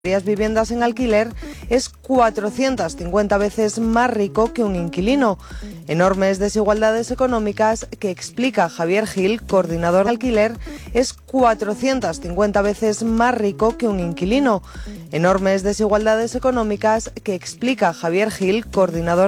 varias viviendas en alquiler es 450 veces más rico que un inquilino. Enormes desigualdades económicas que explica Javier Gil, coordinador de alquiler, es 450 veces más rico que un inquilino. Enormes desigualdades económicas que explica Javier Gil, coordinador